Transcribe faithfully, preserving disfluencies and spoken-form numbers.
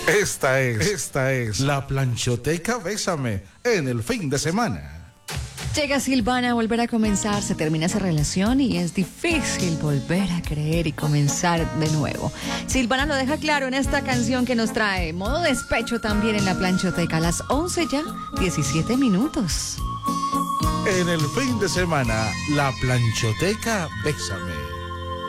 Esta es, esta es la planchoteca Bésame en el fin de semana. Llega Silvana a volver a comenzar, se termina esa relación y es difícil volver a creer y comenzar de nuevo. Silvana lo deja claro en esta canción que nos trae modo despecho también en la planchoteca. A las once ya, diecisiete minutos. En el fin de semana, la planchoteca Bésame.